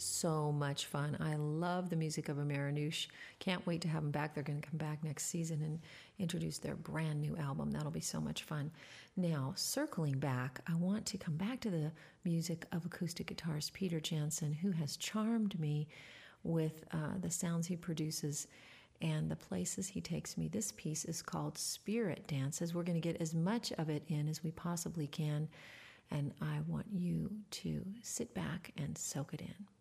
so much fun. I love the music of Amarynoush. Can't wait to have them back. They're going to come back next season and introduce their brand new album. That'll be so much fun. Now, circling back, I want to come back to the music of acoustic guitarist Peter Jansen, who has charmed me with the sounds he produces and the places he takes me. This piece is called Spirit Dances. We're going to get as much of it in as we possibly can, and I want you to sit back and soak it in.